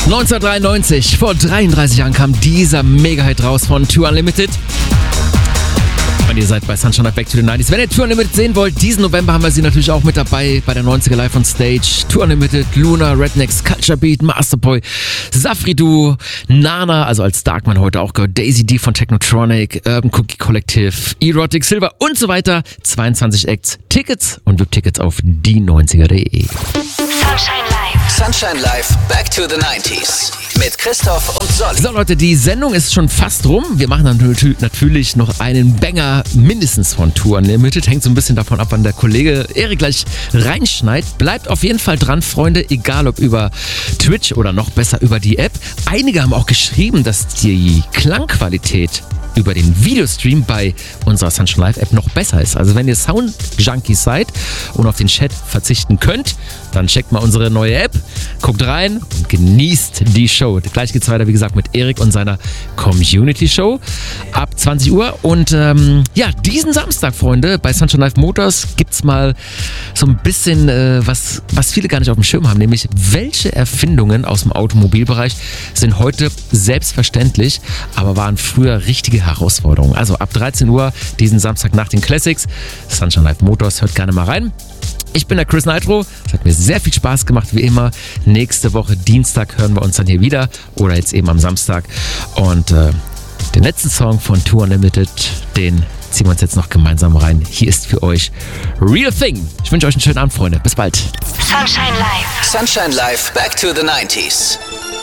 1993, vor 33 Jahren kam dieser Mega-Hit raus von Two Unlimited. Und ihr seid bei Sunshine Back to the 90s. Wenn ihr Two Unlimited sehen wollt, diesen November haben wir sie natürlich auch mit dabei bei der 90er Live on Stage. Two Unlimited, Luna, Rednecks, Culture Beat, Masterboy, Safri Duo, Nana, also als Darkman heute auch gehört, Daisy D von Technotronic, Urban Cookie Collective, Erotic Silver und so weiter. 22 Acts, Tickets und VIP-Tickets auf die90er.de. Sunshine Live. Sunshine Live, Back to the 90s. Mit Christoph und Solly. So Leute, die Sendung ist schon fast rum. Wir machen dann natürlich noch einen Banger mindestens von Two Unlimited. Hängt so ein bisschen davon ab, wann der Kollege Erik gleich reinschneidet. Bleibt auf jeden Fall dran, Freunde, egal ob über Twitch oder noch besser über die App. Einige haben auch geschrieben, dass die Klangqualität über den Videostream bei unserer Sunshine Live App noch besser ist. Also wenn ihr Sound-Junkies seid und auf den Chat verzichten könnt, dann checkt mal unsere neue App, guckt rein und genießt die Show. Gleich geht's weiter, wie gesagt, mit Erik und seiner Community-Show ab 20 Uhr. Und diesen Samstag, Freunde, bei Sunshine Live Motors gibt's mal so ein bisschen was viele gar nicht auf dem Schirm haben, nämlich welche Erfindungen aus dem Automobilbereich sind heute selbstverständlich, aber waren früher richtige Herausforderungen. Also ab 13 Uhr diesen Samstag nach den Classics, Sunshine Live Motors, hört gerne mal rein. Ich bin der Chris Nitro, es hat mir sehr viel Spaß gemacht, wie immer. Nächste Woche Dienstag hören wir uns dann hier wieder oder jetzt eben am Samstag. Und den letzten Song von Two Unlimited, den ziehen wir uns jetzt noch gemeinsam rein. Hier ist für euch Real Thing. Ich wünsche euch einen schönen Abend, Freunde. Bis bald. Sunshine Live. Sunshine Live, Back to the 90s.